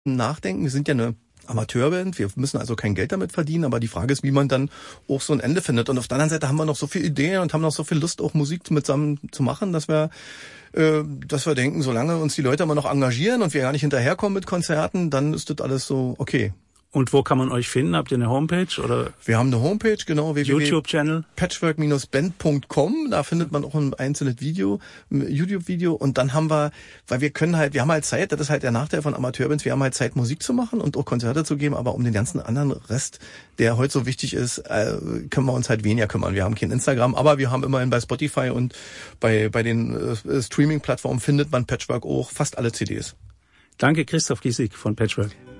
nachdenken. Wir sind ja eine Amateurband, wir müssen also kein Geld damit verdienen, aber die Frage ist, wie man dann auch so ein Ende findet. Und auf der anderen Seite haben wir noch so viele Ideen und haben noch so viel Lust, auch Musik zusammen zu machen, dass wir denken, solange uns die Leute immer noch engagieren und wir gar nicht hinterherkommen mit Konzerten, dann ist das alles so okay. Und wo kann man euch finden? Habt ihr eine Homepage oder? Wir haben eine Homepage, genau. YouTube-Channel? Patchwork-band.com. Da findet man auch ein einzelnes YouTube-Video. Und dann haben wir, weil wir haben halt Zeit, das ist halt der Nachteil von Amateurbands, wir haben halt Zeit, Musik zu machen und auch Konzerte zu geben, aber um den ganzen anderen Rest, der heute so wichtig ist, können wir uns halt weniger kümmern. Wir haben kein Instagram, aber wir haben immerhin bei Spotify und bei den Streaming-Plattformen findet man Patchwork auch fast alle CDs. Danke, Christoph Giesig von Patchwork.